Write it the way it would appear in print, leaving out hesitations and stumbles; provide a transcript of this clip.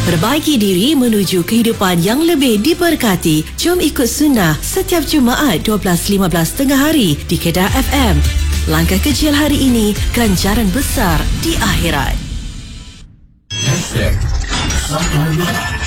Perbaiki diri menuju kehidupan yang lebih diberkati. Jom ikut sunnah setiap Jumaat 12.15 tengah hari di Kedah FM. Langkah kecil hari ini, ganjaran besar di akhirat. #Sahur